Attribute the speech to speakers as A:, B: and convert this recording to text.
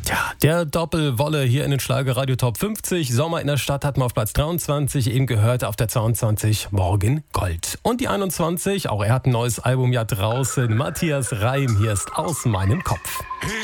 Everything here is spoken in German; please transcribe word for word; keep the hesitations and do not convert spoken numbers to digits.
A: Ja, der Doppelwolle hier in den Schlagerradio Top fünfzig. Sommer in der Stadt hatten wir auf Platz dreiundzwanzig, eben gehört auf der zweiundzwanzig Morgen Gold. Und die einundzwanzig, auch er hat ein neues Album ja draußen. Matthias Reim, hier ist Aus meinem Kopf.